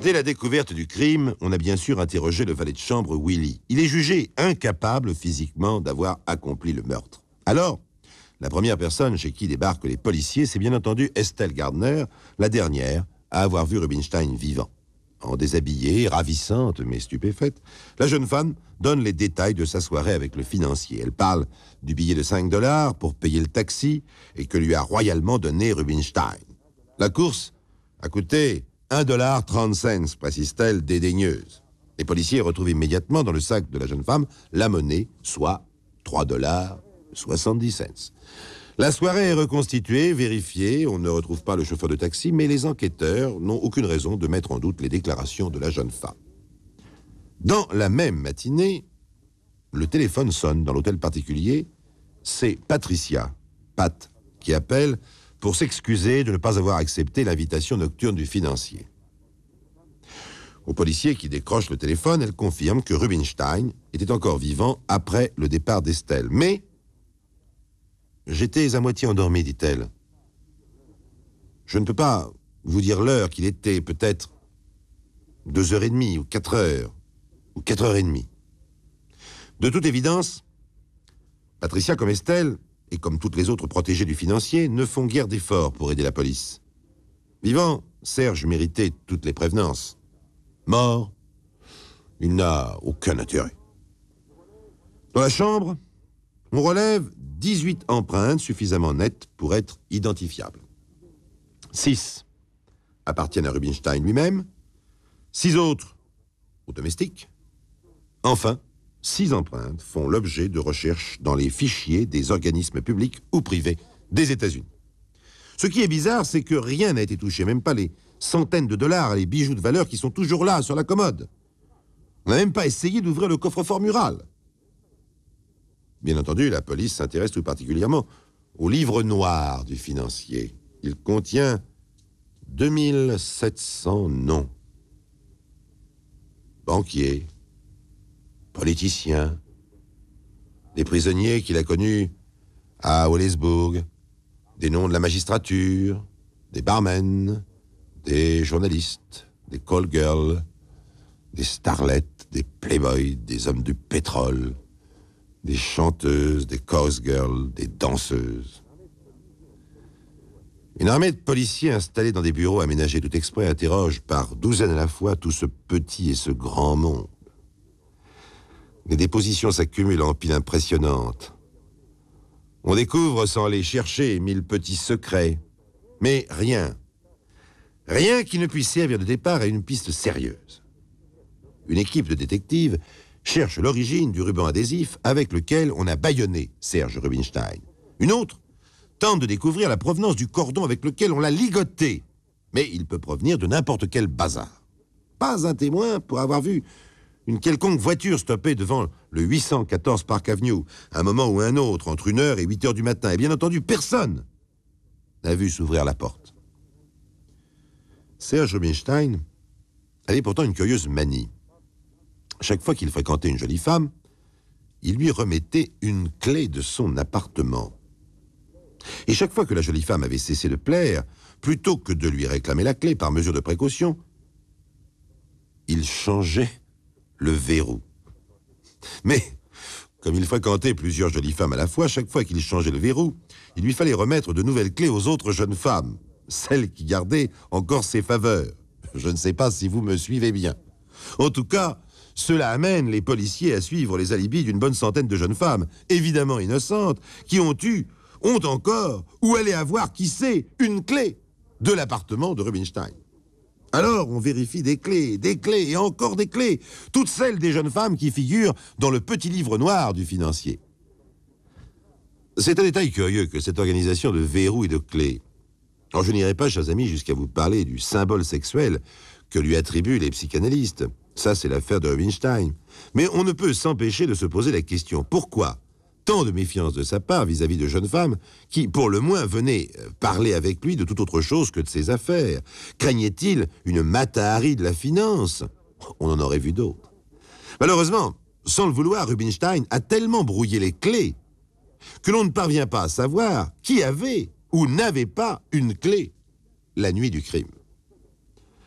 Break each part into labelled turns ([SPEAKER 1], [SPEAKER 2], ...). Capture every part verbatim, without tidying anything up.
[SPEAKER 1] Dès la découverte du crime, on a bien sûr interrogé le valet de chambre Willy. Il est jugé incapable physiquement d'avoir accompli le meurtre. Alors, la première personne chez qui débarquent les policiers, c'est bien entendu Estelle Gardner, la dernière à avoir vu Rubinstein vivant. En déshabillée, ravissante mais stupéfaite, la jeune femme donne les détails de sa soirée avec le financier. Elle parle du billet de cinq dollars pour payer le taxi et que lui a royalement donné Rubinstein. La course a coûté un dollar trente cents, précise-t-elle dédaigneuse. Les policiers retrouvent immédiatement dans le sac de la jeune femme la monnaie, soit trois dollars soixante-dix cents. La soirée est reconstituée, vérifiée, on ne retrouve pas le chauffeur de taxi, mais les enquêteurs n'ont aucune raison de mettre en doute les déclarations de la jeune femme. Dans la même matinée, le téléphone sonne dans l'hôtel particulier. C'est Patricia, Pat, qui appelle pour s'excuser de ne pas avoir accepté l'invitation nocturne du financier. Au policier qui décroche le téléphone, elle confirme que Rubinstein était encore vivant après le départ d'Estelle. Mais j'étais à moitié endormi, dit-elle. Je ne peux pas vous dire l'heure qu'il était, peut-être deux heures et demie, ou quatre heures, ou quatre heures et demie. De toute évidence, Patricia comme Estelle, et comme toutes les autres protégées du financier, ne font guère d'efforts pour aider la police. Vivant, Serge méritait toutes les prévenances. Mort, il n'a aucun intérêt. Dans la chambre, on relève dix-huit empreintes suffisamment nettes pour être identifiables. Six appartiennent à Rubinstein lui-même, six autres au domestique. Enfin, six empreintes font l'objet de recherches dans les fichiers des organismes publics ou privés des États-Unis. Ce qui est bizarre, c'est que rien n'a été touché, même pas les centaines de dollars et les bijoux de valeur qui sont toujours là, sur la commode. On n'a même pas essayé d'ouvrir le coffre-fort mural. Bien entendu, la police s'intéresse tout particulièrement au livre noir du financier. Il contient deux mille sept cents noms. Banquiers, politiciens, des prisonniers qu'il a connus à Wellesbourg, des noms de la magistrature, des barmen, des journalistes, des call girls, des starlets, des playboys, des hommes du pétrole, des chanteuses, des chorus girls, des danseuses. Une armée de policiers installés dans des bureaux aménagés tout exprès interroge par douzaines à la fois tout ce petit et ce grand monde. Les dépositions s'accumulent en piles impressionnantes. On découvre sans les chercher mille petits secrets, mais rien, rien qui ne puisse servir de départ à une piste sérieuse. Une équipe de détectives cherche l'origine du ruban adhésif avec lequel on a bâillonné Serge Rubinstein. Une autre tente de découvrir la provenance du cordon avec lequel on l'a ligoté, mais il peut provenir de n'importe quel bazar. Pas un témoin pour avoir vu une quelconque voiture stoppée devant le huit cent quatorze Park Avenue, un moment ou un autre, entre une heure et huit heures du matin. Et bien entendu, personne n'a vu s'ouvrir la porte. Serge Rubinstein avait pourtant une curieuse manie. Chaque fois qu'il fréquentait une jolie femme, il lui remettait une clé de son appartement. Et chaque fois que la jolie femme avait cessé de plaire, plutôt que de lui réclamer la clé par mesure de précaution, il changeait le verrou. Mais, comme il fréquentait plusieurs jolies femmes à la fois, chaque fois qu'il changeait le verrou, il lui fallait remettre de nouvelles clés aux autres jeunes femmes, celles qui gardaient encore ses faveurs. Je ne sais pas si vous me suivez bien. En tout cas, cela amène les policiers à suivre les alibis d'une bonne centaine de jeunes femmes, évidemment innocentes, qui ont eu, ont encore, ou allaient avoir, qui sait, une clé de l'appartement de Rubinstein. Alors, on vérifie des clés, des clés et encore des clés, toutes celles des jeunes femmes qui figurent dans le petit livre noir du financier. C'est un détail curieux que cette organisation de verrous et de clés. Alors, je n'irai pas, chers amis, jusqu'à vous parler du symbole sexuel que lui attribuent les psychanalystes. Ça, c'est l'affaire de Rubinstein. Mais on ne peut s'empêcher de se poser la question, pourquoi tant de méfiance de sa part vis-à-vis de jeunes femmes qui, pour le moins, venaient parler avec lui de toute autre chose que de ses affaires? Craignait-il une Mata-Hari de la finance? On en aurait vu d'autres. Malheureusement, sans le vouloir, Rubinstein a tellement brouillé les clés que l'on ne parvient pas à savoir qui avait ou n'avait pas une clé la nuit du crime.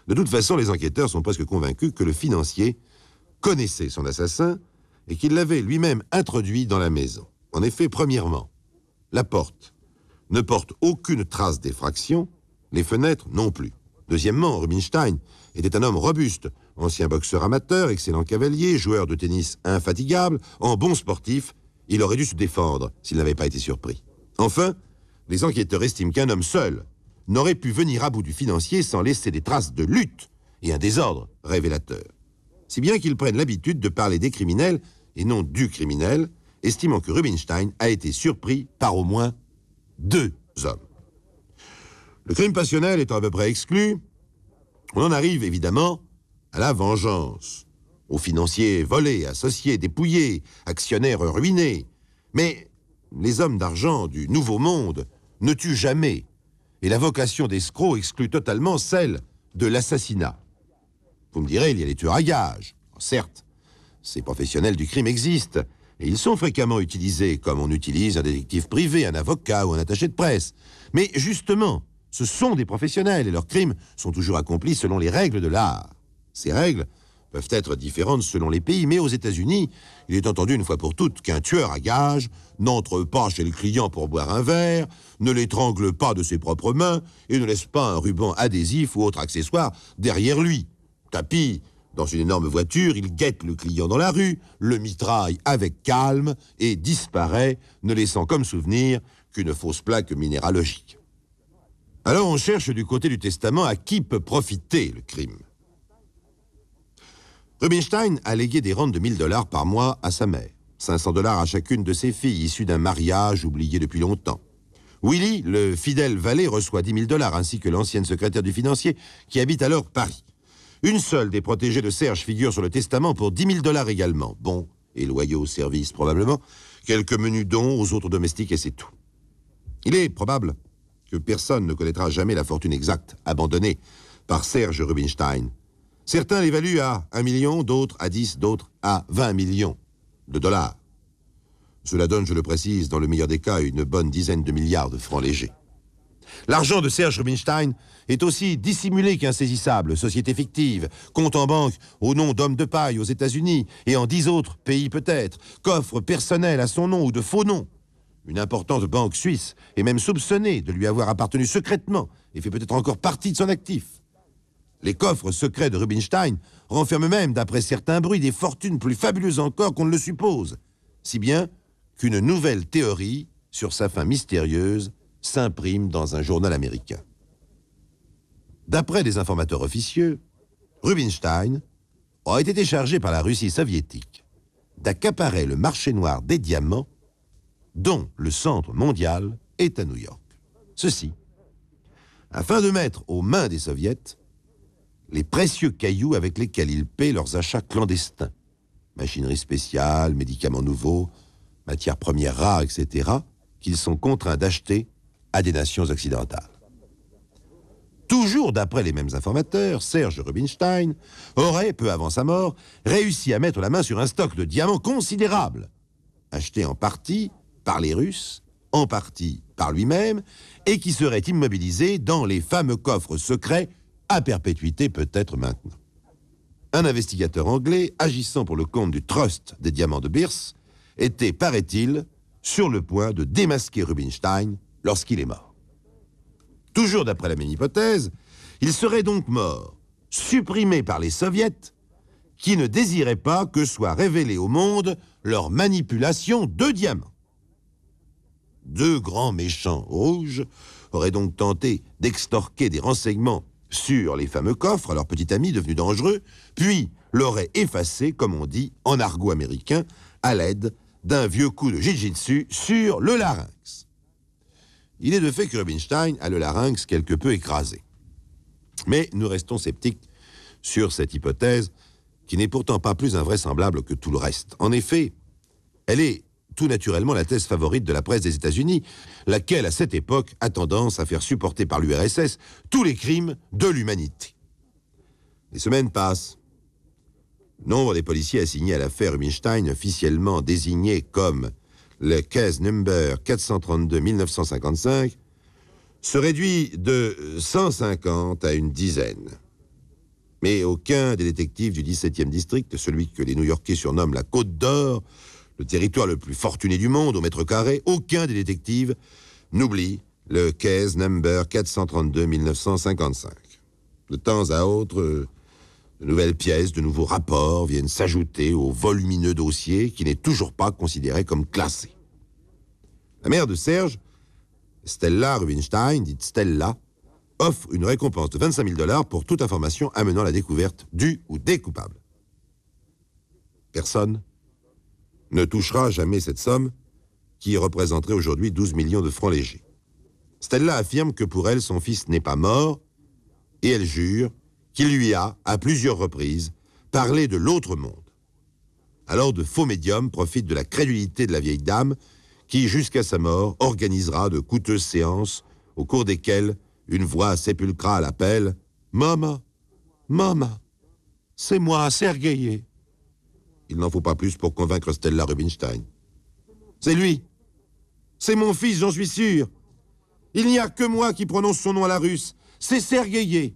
[SPEAKER 1] De toute façon, les enquêteurs sont presque convaincus que le financier connaissait son assassin et qu'il l'avait lui-même introduit dans la maison. En effet, premièrement, la porte ne porte aucune trace d'effraction, les fenêtres non plus. Deuxièmement, Rubinstein était un homme robuste, ancien boxeur amateur, excellent cavalier, joueur de tennis infatigable, en bon sportif, il aurait dû se défendre s'il n'avait pas été surpris. Enfin, les enquêteurs estiment qu'un homme seul n'aurait pu venir à bout du financier sans laisser des traces de lutte et un désordre révélateur. Si bien qu'ils prennent l'habitude de parler des criminels et non du criminel, estimant que Rubinstein a été surpris par au moins deux hommes. Le crime passionnel étant à peu près exclu, on en arrive évidemment à la vengeance, aux financiers volés, associés, dépouillés, actionnaires ruinés. Mais les hommes d'argent du Nouveau Monde ne tuent jamais, et la vocation d'escroc exclut totalement celle de l'assassinat. Vous me direz, il y a les tueurs à gages. Certes, ces professionnels du crime existent, et ils sont fréquemment utilisés comme on utilise un détective privé, un avocat ou un attaché de presse. Mais justement, ce sont des professionnels et leurs crimes sont toujours accomplis selon les règles de l'art. Ces règles peuvent être différentes selon les pays, mais aux États-Unis, il est entendu une fois pour toutes qu'un tueur à gages n'entre pas chez le client pour boire un verre, ne l'étrangle pas de ses propres mains et ne laisse pas un ruban adhésif ou autre accessoire derrière lui. Tapis dans une énorme voiture, il guette le client dans la rue, le mitraille avec calme et disparaît, ne laissant comme souvenir qu'une fausse plaque minéralogique. Alors on cherche du côté du testament à qui peut profiter le crime. Rubinstein a légué des rentes de mille dollars par mois à sa mère, cinq cents dollars à chacune de ses filles issues d'un mariage oublié depuis longtemps. Willy, le fidèle valet, reçoit dix mille dollars ainsi que l'ancienne secrétaire du financier qui habite alors Paris. Une seule des protégées de Serge figure sur le testament pour dix mille dollars également. Bons et loyaux services probablement, quelques menus dons aux autres domestiques et c'est tout. Il est probable que personne ne connaîtra jamais la fortune exacte abandonnée par Serge Rubinstein. Certains l'évaluent à un million, d'autres à dix, d'autres à vingt millions de dollars. Cela donne, je le précise, dans le meilleur des cas, une bonne dizaine de milliards de francs légers. L'argent de Serge Rubinstein est aussi dissimulé qu'insaisissable, société fictive, compte en banque au nom d'hommes de paille aux États-Unis et en dix autres pays peut-être, coffre personnel à son nom ou de faux noms. Une importante banque suisse est même soupçonnée de lui avoir appartenu secrètement et fait peut-être encore partie de son actif. Les coffres secrets de Rubinstein renferment même, d'après certains bruits, des fortunes plus fabuleuses encore qu'on ne le suppose, si bien qu'une nouvelle théorie sur sa fin mystérieuse s'imprime dans un journal américain. D'après des informateurs officieux, Rubinstein aurait été chargé par la Russie soviétique d'accaparer le marché noir des diamants dont le centre mondial est à New York. Ceci, afin de mettre aux mains des soviets les précieux cailloux avec lesquels ils paient leurs achats clandestins, machinerie spéciale, médicaments nouveaux, matières premières rares, et cetera, qu'ils sont contraints d'acheter à des nations occidentales. Toujours d'après les mêmes informateurs, Serge Rubinstein aurait, peu avant sa mort, réussi à mettre la main sur un stock de diamants considérable, acheté en partie par les Russes, en partie par lui-même, et qui serait immobilisé dans les fameux coffres secrets à perpétuité peut-être maintenant. Un investigateur anglais, agissant pour le compte du Trust des diamants de Beers, était, paraît-il, sur le point de démasquer Rubinstein lorsqu'il est mort. Toujours d'après la même hypothèse, il serait donc mort, supprimé par les soviets, qui ne désiraient pas que soit révélée au monde leur manipulation de diamants. Deux grands méchants rouges auraient donc tenté d'extorquer des renseignements sur les fameux coffres à leur petit ami devenu dangereux, puis l'auraient effacé, comme on dit en argot américain, à l'aide d'un vieux coup de jiu-jitsu sur le larynx. Il est de fait que Rubinstein a le larynx quelque peu écrasé. Mais nous restons sceptiques sur cette hypothèse, qui n'est pourtant pas plus invraisemblable que tout le reste. En effet, elle est tout naturellement la thèse favorite de la presse des États-Unis, laquelle, à cette époque, a tendance à faire supporter par l'U R S S tous les crimes de l'humanité. Les semaines passent. Le nombre des policiers assignés à l'affaire Rubinstein, officiellement désigné comme le case number quatre cent trente-deux mille neuf cent cinquante-cinq, se réduit de cent cinquante à une dizaine. Mais aucun des détectives du dix-septième district, celui que les New-Yorkais surnomment la Côte d'Or, le territoire le plus fortuné du monde au mètre carré, aucun des détectives n'oublie le case number quatre cent trente-deux mille neuf cent cinquante-cinq. De temps à autre, euh, de nouvelles pièces, de nouveaux rapports viennent s'ajouter au volumineux dossier qui n'est toujours pas considéré comme classé. La mère de Serge, Stella Rubinstein, dite Stella, offre une récompense de vingt-cinq mille dollars pour toute information amenant à la découverte du ou des coupables. Personne ne touchera jamais cette somme qui représenterait aujourd'hui douze millions de francs légers. Stella affirme que pour elle, son fils n'est pas mort et elle jure qu'il lui a, à plusieurs reprises, parlé de l'autre monde. Alors de faux médiums profitent de la crédulité de la vieille dame qui, jusqu'à sa mort, organisera de coûteuses séances au cours desquelles une voix sépulcrale appelle « Maman, maman, c'est moi, Sergueï ». Il n'en faut pas plus pour convaincre Stella Rubinstein. C'est lui. C'est mon fils, j'en suis sûr. Il n'y a que moi qui prononce son nom à la russe. C'est Sergueï.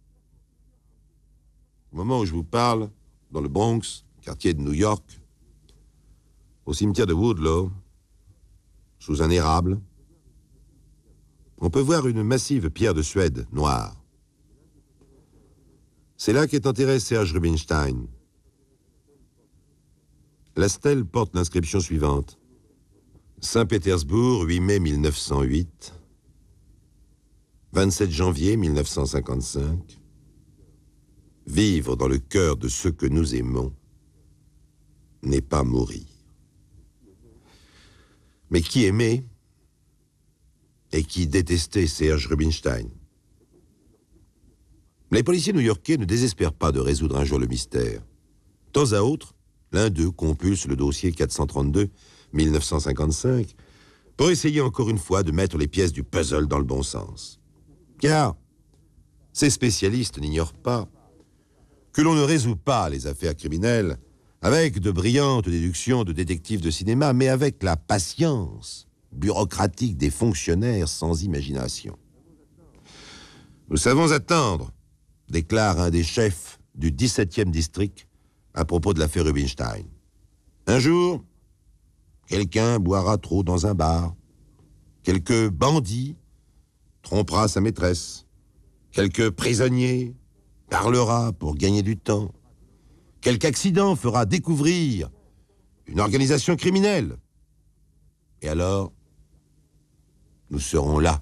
[SPEAKER 1] Au moment où je vous parle, dans le Bronx, quartier de New York, au cimetière de Woodlawn, sous un érable, on peut voir une massive pierre de Suède noire. C'est là qu'est enterré Serge Rubinstein. La stèle porte l'inscription suivante. Saint-Pétersbourg, huit mai mille neuf cent huit, vingt-sept janvier mille neuf cent cinquante-cinq. Vivre dans le cœur de ceux que nous aimons n'est pas mourir. Mais qui aimait et qui détestait Serge Rubinstein? Les policiers new-yorkais ne désespèrent pas de résoudre un jour le mystère. De temps à autre, l'un d'eux compulse le dossier quatre cent trente-deux mille neuf cent cinquante-cinq pour essayer encore une fois de mettre les pièces du puzzle dans le bon sens. Car ces spécialistes n'ignorent pas que l'on ne résout pas les affaires criminelles avec de brillantes déductions de détectives de cinéma, mais avec la patience bureaucratique des fonctionnaires sans imagination. Nous savons attendre, déclare un des chefs du dix-septième district à propos de l'affaire Rubinstein. Un jour, quelqu'un boira trop dans un bar. Quelque bandit trompera sa maîtresse. Quelque prisonnier parlera pour gagner du temps. Quelque accident fera découvrir une organisation criminelle. Et alors, nous serons là.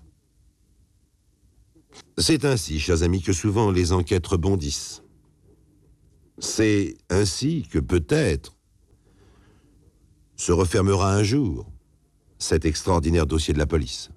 [SPEAKER 1] C'est ainsi, chers amis, que souvent les enquêtes rebondissent. C'est ainsi que peut-être se refermera un jour cet extraordinaire dossier de la police.